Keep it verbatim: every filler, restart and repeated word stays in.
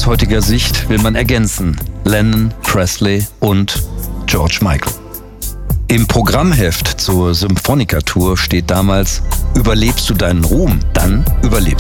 heutiger Sicht will man ergänzen: Lennon, Presley und George Michael. Im Programmheft zur Symphonica-Tour steht damals: Überlebst du deinen Ruhm, dann überlebst